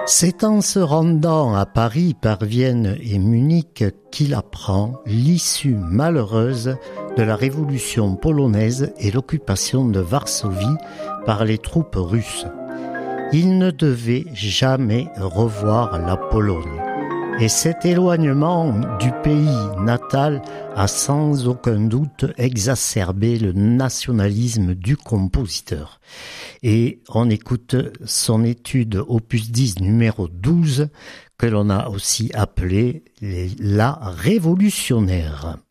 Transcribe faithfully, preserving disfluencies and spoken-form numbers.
C'est en se rendant à Paris par Vienne et Munich qu'il apprend l'issue malheureuse de la révolution polonaise et l'occupation de Varsovie par les troupes russes. Il ne devait jamais revoir la Pologne. Et cet éloignement du pays natal a sans aucun doute exacerbé le nationalisme du compositeur. Et on écoute son étude opus dix numéro douze que l'on a aussi appelée La Révolutionnaire.